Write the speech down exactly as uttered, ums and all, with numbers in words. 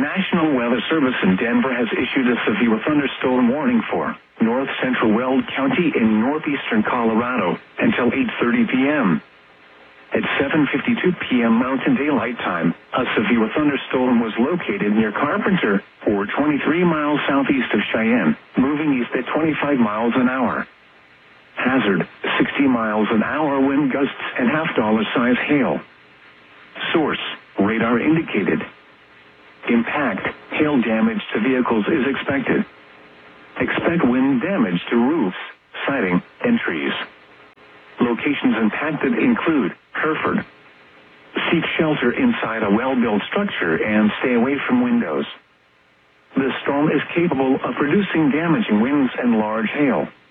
National Weather Service in Denver has issued a severe thunderstorm warning for north central Weld County in northeastern Colorado until eight thirty p.m. At seven fifty-two p.m. Mountain Daylight Time, a severe thunderstorm was located near Carpenter, or twenty-three miles southeast of Cheyenne, moving east at twenty-five miles an hour. Hazard, sixty miles an hour wind gusts and half-dollar size hail. Source, radar indicated. Impact, hail damage to vehicles is expected. Expect wind damage to roofs, siding, and trees. Locations impacted include Hereford. Seek shelter inside a well-built structure and stay away from windows. The storm is capable of producing damaging winds and large hail.